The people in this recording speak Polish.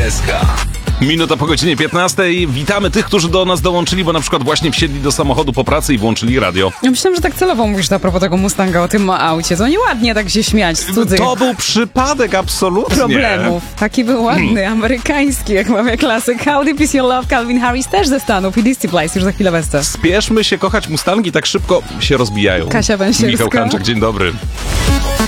SK. Minuta po godzinie 15. Witamy tych, którzy do nas dołączyli, bo na przykład właśnie wsiedli do samochodu po pracy i włączyli radio. Ja myślałam, że tak celowo mówisz a propos tego Mustanga, o tym aucie. To nieładnie tak się śmiać z cudzych To był przypadek, absolutnie. problemów. Taki był ładny, amerykański, jak mamy klasyk. How Deep Is Your Love, Calvin Harris też ze Stanów i Dizzy Place już za chwilę westa. Spieszmy się kochać Mustangi, tak szybko się rozbijają. Kasia Węsierska. Michał Hanczak, dzień dobry.